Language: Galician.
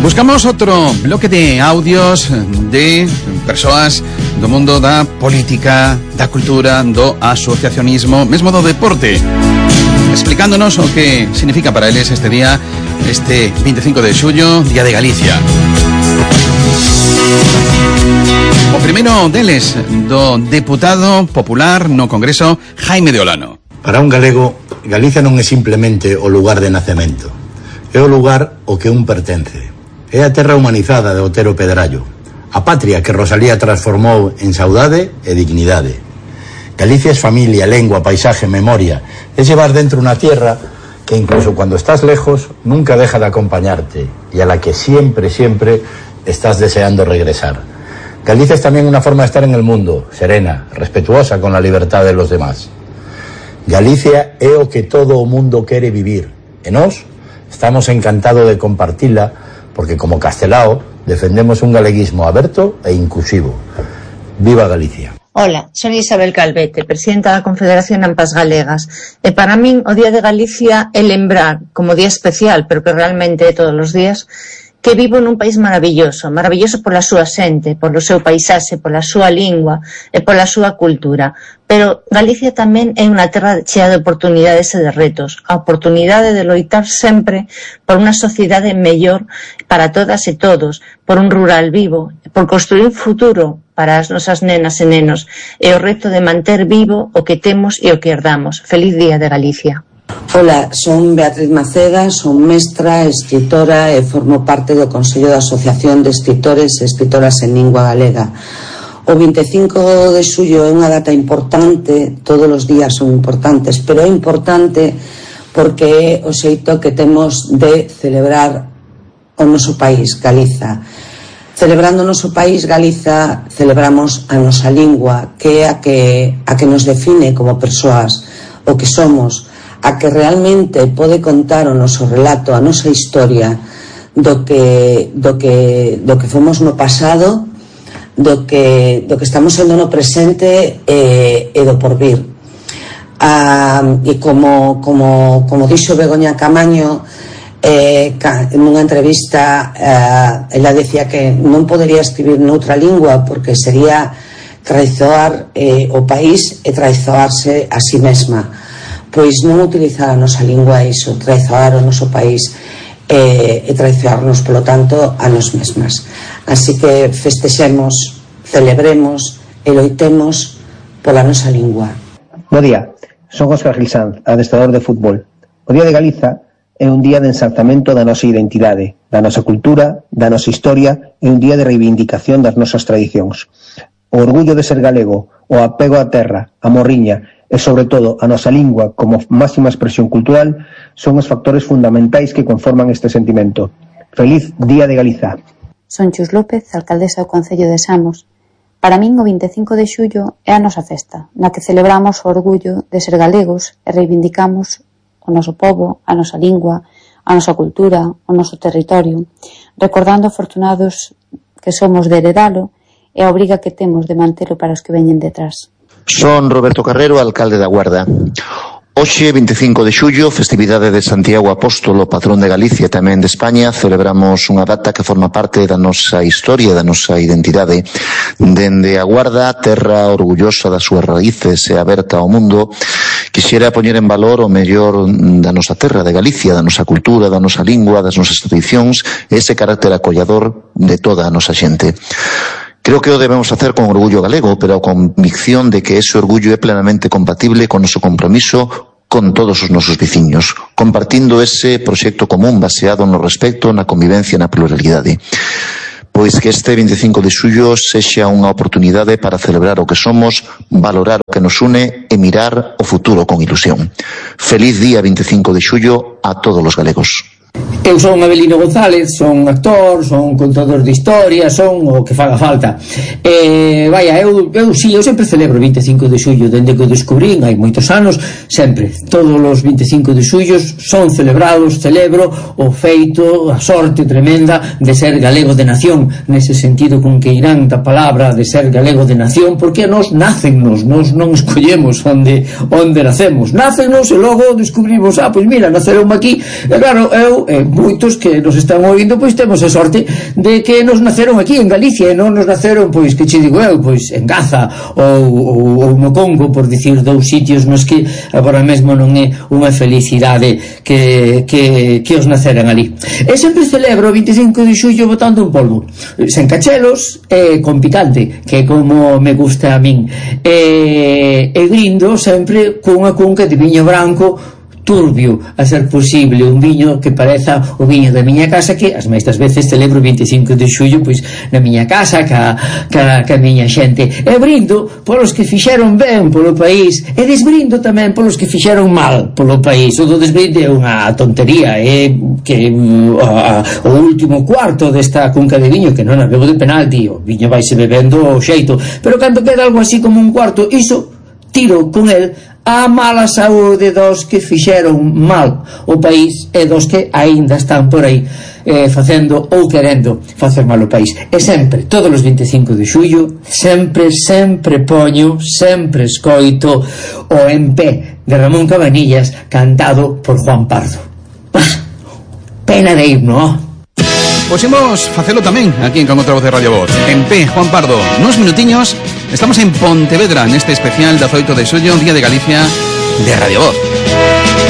Buscamos outro bloque de audios de persoas do mundo da política, da cultura, do asociacionismo, mesmo do deporte, explicándonos o que significa para eles este día, este 25 de xullo, Día de Galicia. O primeiro deles, do deputado popular no Congreso, Jaime de Olano. Para un galego, Galicia non é simplemente o lugar de nacemento, é o lugar ao que un pertence. É a terra humanizada de Otero Pedrallo, a patria que Rosalía transformou en saudade e dignidade. Galicia es familia, lengua, paisaje, memoria. Es llevar dentro una tierra que incluso cuando estás lejos nunca deja de acompañarte y a la que siempre, siempre estás deseando regresar. Galicia es también una forma de estar en el mundo, serena, respetuosa con la libertad de los demás. Galicia é o que todo o mundo quere vivir e nós estamos encantados de compartila porque como Castelao defendemos un galeguismo aberto e inclusivo. Viva Galicia. Hola, son Isabel Calvete, presidenta da Confederación Ampas Galegas. E para min o Día de Galicia é lembrar, como día especial, pero que realmente é todos os días, que vivo nun país maravilloso, maravilloso pola súa xente, polo seu paisaxe, pola súa lingua e pola súa cultura. Pero Galicia tamén é unha terra chea de oportunidades e de retos. A oportunidade de loitar sempre por unha sociedade mellor para todas e todos, por un rural vivo, por construir un futuro para as nosas nenas e nenos, e o reto de manter vivo o que temos e o que herdamos. Feliz Día de Galicia. Hola, son Beatriz Maceda, son mestra, escritora e formo parte do Consello da Asociación de Escritores e Escritoras en Lingua Galega. O 25 de xullo é unha data importante, todos os días son importantes, pero é importante porque é o xeito que temos de celebrar o noso país, Galiza. Celebrando o noso país, Galiza, celebramos a nosa lingua, que é a que nos define como persoas, o que somos, a que realmente pode contar o noso relato, a nosa historia do que fomos no pasado, do que estamos sendo no presente e do porvir. E como dixo Begoña Camaño nunha entrevista, ela decía que non podería escribir noutra lingua porque sería traizoar o país e traizoarse a si mesma. Pois non utilizar a nosa lingua é iso, traizoar o noso país e traizoarnos, polo tanto, a nos mesmas. Así que festexemos, celebremos e loitemos pola nosa lingua. Bo día, son Óscar Gil Sanz, adestrador de fútbol. O Día de Galiza é un día de ensalzamento da nosa identidade, da nosa cultura, da nosa historia e un día de reivindicación das nosas tradicións. O orgullo de ser galego, o apego á terra, a morriña e, sobre todo, a nosa lingua como máxima expresión cultural son os factores fundamentais que conforman este sentimento. Feliz Día de Galiza. Son Chus López, alcaldesa do Concello de Samos. Para min, o 25 de xullo é a nosa festa, na que celebramos o orgullo de ser galegos e reivindicamos o noso pobo, a nosa lingua, a nosa cultura, o noso territorio, recordando afortunados que somos de heredalo e a obriga que temos de mantelo para os que veñen detrás. Son Roberto Carrero, alcalde da Guarda. Hoxe, 25 de xullo, festividade de Santiago Apóstolo, patrón de Galicia e tamén de España, celebramos unha data que forma parte da nosa historia, da nosa identidade. Dende a Guarda, terra orgullosa das súas raíces e aberta ao mundo, quixera poñer en valor o mellor da nosa terra, de Galicia, da nosa cultura, da nosa lingua, das nosas tradicións e ese carácter acollador de toda a nosa xente. Creo que o debemos hacer con orgullo galego, pero a convicción de que ese orgullo é plenamente compatible con o noso compromiso con todos os nosos veciños, compartindo ese proxecto común baseado no respecto, na convivencia e na pluralidade. Pois que este 25 de xullo sexa unha oportunidade para celebrar o que somos, valorar o que nos une e mirar o futuro con ilusión. Feliz día 25 de xullo a todos os galegos. Eu son Abelino González, son actor, son contador de historia, son o que faga falta. Eu sempre celebro o 25 de xullo, dende que o descubrín hai moitos anos, sempre, todos os 25 de xullo son celebrados, celebro o feito, a sorte tremenda de ser galego de nación, nese sentido con que irán da palabra de ser galego de nación, porque nos nácennos, nos non escollemos onde nacemos, nácennos e logo descubrimos, pois mira, naceronme aquí, e claro, eu moitos que nos están ouvindo pois temos a sorte de que nos naceron aquí en Galicia e non nos naceron, pois, que che digo eu, pois en Gaza ou no Congo, por dicir dous sitios nos que agora mesmo non é unha felicidade que os naceran ali. E sempre celebro o 25 de xullo botando un polvo sen cachelos e con picante, que como me gusta a min, e grindo sempre cunha cunca de viño branco turbio, a ser posible, un viño que pareza o viño da miña casa, que as máis das veces celebro o 25 de xullo pois na miña casa ca miña xente, e brindo polos que fixeron ben polo país e desbrindo tamén polos que fixeron mal polo país. O do desbrinde é unha tontería, é que o último cuarto desta cunca de viño, que non a bebo de penalti, o viño vaise bebendo o xeito, pero cando queda algo así como un cuarto, iso tiro con el a mala saúde dos que fixeron mal o país e dos que aínda están por aí facendo ou querendo facer mal o país. E sempre, todos os 25 de xullo, sempre poño, sempre escoito o En Pé de Ramón Cabanillas cantado por Juan Pardo. Pena de himno, Pois imos facelo tamén aquí en Con Outra Voz de Radio Voz. En Pé, Juan Pardo, nuns minutiños. Estamos en Pontevedra neste especial de 18 de xullo, Día de Galicia de Radio Voz.